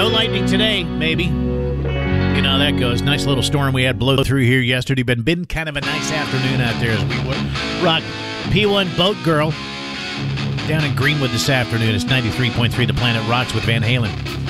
No lightning today, maybe. You know how that goes. Nice little storm we had blow through here yesterday. Been kind of a nice afternoon out there as we rock P1 Boat Girl down in Greenwood this afternoon. It's 93.3 The Planet Rocks with Van Halen.